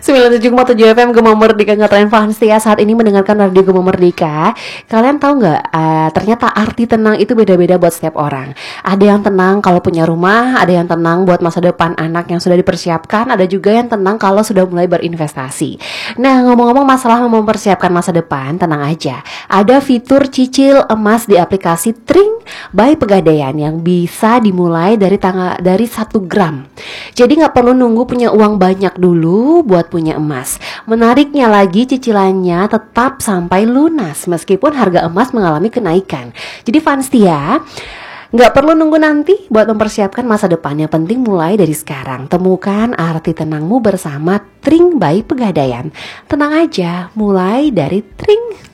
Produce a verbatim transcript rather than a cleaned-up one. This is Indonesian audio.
sembilan puluh tujuh koma tujuh F M Gema Merdeka ngatain Vanstia saat ini mendengarkan radio Gema Merdeka. Kalian tahu nggak? Uh, ternyata arti tenang itu beda-beda buat setiap orang. Ada yang tenang kalau punya rumah, ada yang tenang buat masa depan anak yang sudah dipersiapkan, ada juga yang tenang kalau sudah mulai berinvestasi. Nah, ngomong-ngomong masalah mempersiapkan masa depan, tenang aja. Ada fitur cicil emas di aplikasi Tring by Pegadaian yang bisa dimulai dari tanggal dari satu gram. Jadi nggak perlu nunggu punya uang banyak dulu buat punya emas. Menariknya lagi, cicilannya tetap sampai lunas meskipun harga emas mengalami kenaikan. Jadi Vanstia, nggak perlu nunggu nanti buat mempersiapkan masa depan. Yang penting mulai dari sekarang. Temukan arti tenangmu bersama Tring by Pegadaian. Tenang aja, mulai dari Tring.